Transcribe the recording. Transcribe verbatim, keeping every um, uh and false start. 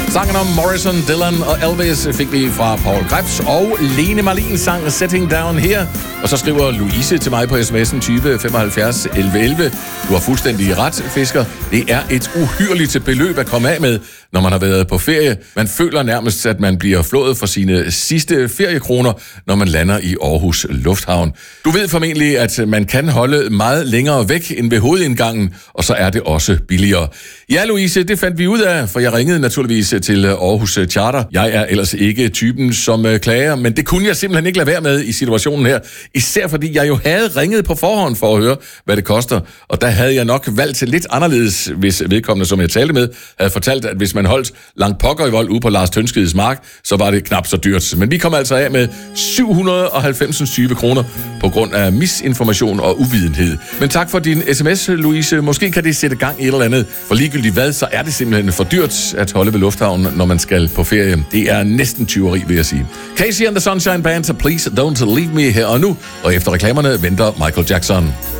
Sangen om Morrison, Dylan og Elvis fik vi fra Paul Krebs og Lene Marlins sang Sitting Down Here. Og så skriver Louise til mig på sms'en tyve femoghalvfjerds elleve elleve. Du har fuldstændig ret, Fisker. Det er et uhyrligt beløb at komme af med, når man har været på ferie. Man føler nærmest, at man bliver flået for sine sidste feriekroner, når man lander i Aarhus Lufthavn. Du ved formentlig, at man kan holde meget længere væk end ved hovedindgangen, og så er det også billigere. Ja, Louise, det fandt vi ud af, for jeg ringede naturligvis til Aarhus Charter. Jeg er ellers ikke typen, som klager, men det kunne jeg simpelthen ikke lade være med i situationen her. Især fordi jeg jo havde ringet på forhånd for at høre, hvad det koster. Og der havde jeg nok valgt til lidt anderledes, hvis vedkommende, som jeg talte med, havde fortalt, at hvis man holdt langt pokker i vold ude på Lars Tønskeds mark, så var det knap så dyrt. Men vi kom altså af med syv hundrede og halvfems kroner på grund af misinformation og uvidenhed. Men tak for din sms, Louise. Måske kan det sætte gang i et eller andet. For ligegyldigt hvad, så er det simpelthen for dyrt at holde ved lufthavnen, når man skal på ferie. Det er næsten tyveri, vil jeg sige. Casey and the Sunshine Band, så Please Don't Leave Me her og nu. Og efter reklamerne venter Michael Jackson.